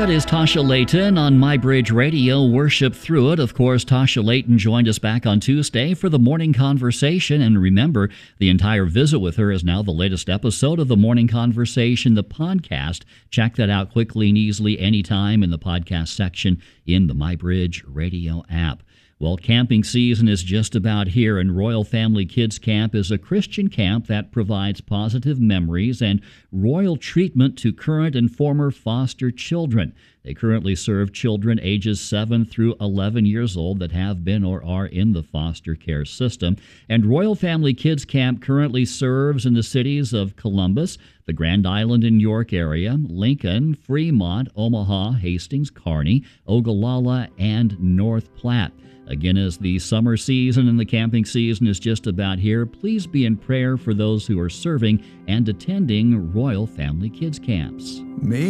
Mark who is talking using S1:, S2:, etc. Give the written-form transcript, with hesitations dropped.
S1: That is Tasha Layton on MyBridge Radio, Worship Through It. Of course, Tasha Layton joined us back on Tuesday for the Morning Conversation. And remember, the entire visit with her is now the latest episode of the Morning Conversation, the podcast. Check that out quickly and easily anytime in the podcast section in the MyBridge Radio app. Well, camping season is just about here, and Royal Family Kids Camp is a Christian camp that provides positive memories and royal treatment to current and former foster children. They currently serve children ages 7 through 11 years old that have been or are in the foster care system. And Royal Family Kids Camp currently serves in the cities of Columbus, the Grand Island and York area, Lincoln, Fremont, Omaha, Hastings, Kearney, Ogallala, and North Platte. Again, as the summer season and the camping season is just about here, please be in prayer for those who are serving and attending Royal Family Kids Camps.